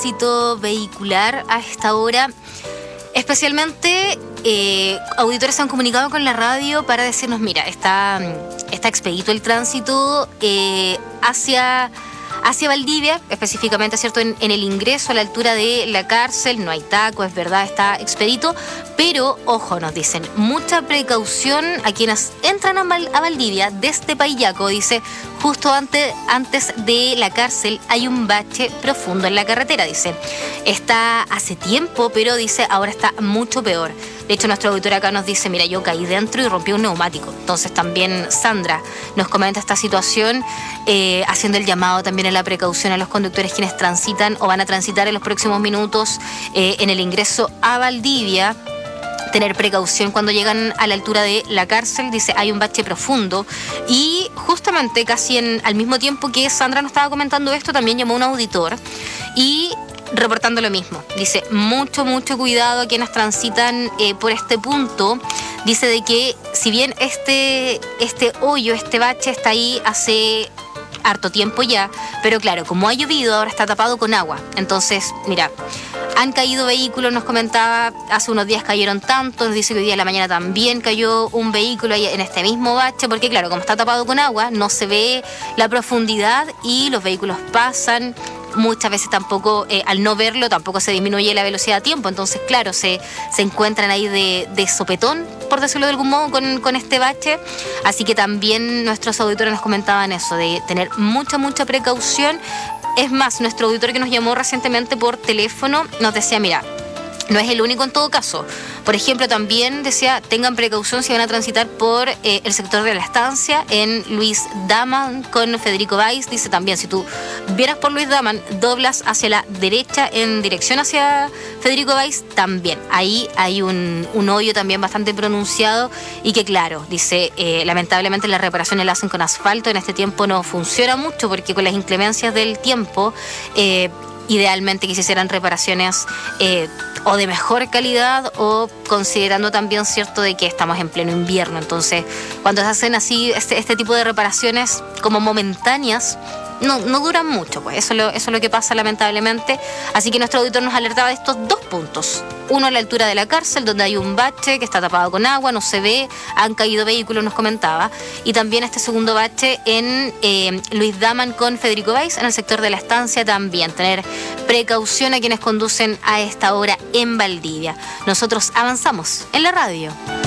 tránsito vehicular a esta hora. Especialmente auditores se han comunicado con la radio para decirnos, mira, está expedito el tránsito hacia Valdivia, específicamente, ¿cierto? En el ingreso a la altura de la cárcel, no hay taco, es verdad, está expedito, pero, ojo, nos dicen, mucha precaución a quienes entran a Valdivia desde Paillaco, dice, justo antes de la cárcel hay un bache profundo en la carretera, dice. Está hace tiempo, pero dice, ahora está mucho peor. De hecho, nuestro auditor acá nos dice, mira, yo caí dentro y rompí un neumático. Entonces también Sandra nos comenta esta situación, haciendo el llamado también a la precaución a los conductores quienes transitan o van a transitar en los próximos minutos en el ingreso a Valdivia. Tener precaución cuando llegan a la altura de la cárcel, dice, hay un bache profundo. Y justamente casi al mismo tiempo que Sandra nos estaba comentando esto, también llamó un auditor y reportando lo mismo. Dice, mucho cuidado a quienes transitan por este punto. Dice de que si bien este hoyo, este bache está ahí hace harto tiempo ya, pero claro, como ha llovido, ahora está tapado con agua. Entonces, mira, han caído vehículos, nos comentaba, hace unos días cayeron tantos, nos dice que hoy día en la mañana también cayó un vehículo ahí en este mismo bache, porque claro, como está tapado con agua, no se ve la profundidad y los vehículos pasan. Muchas veces tampoco, al no verlo, tampoco se disminuye la velocidad a tiempo. Entonces, claro, se encuentran ahí de sopetón, por decirlo de algún modo, con este bache. Así que también nuestros auditores nos comentaban eso, de tener mucha precaución. Es más, nuestro auditor que nos llamó recientemente por teléfono nos decía, mira, no es el único en todo caso. Por ejemplo, también decía, tengan precaución si van a transitar por el sector de la estancia en Luis Daman con Federico Valls. Dice también, si tú vienes por Luis Daman, doblas hacia la derecha en dirección hacia Federico Valls, también. Ahí hay un hoyo también bastante pronunciado y que claro, dice, lamentablemente las reparaciones las hacen con asfalto. En este tiempo no funciona mucho porque con las inclemencias del tiempo, idealmente que se hicieran reparaciones o de mejor calidad o considerando también cierto de que estamos en pleno invierno. Entonces, cuando se hacen así este tipo de reparaciones como momentáneas, no duran mucho, pues eso es lo que pasa lamentablemente. Así que nuestro auditor nos alertaba de estos dos puntos. Uno a la altura de la cárcel, donde hay un bache que está tapado con agua, no se ve, han caído vehículos, nos comentaba. Y también este segundo bache en Luis Daman con Federico Valls, en el sector de la estancia también. Tener precaución a quienes conducen a esta hora en Valdivia. Nosotros avanzamos en la radio.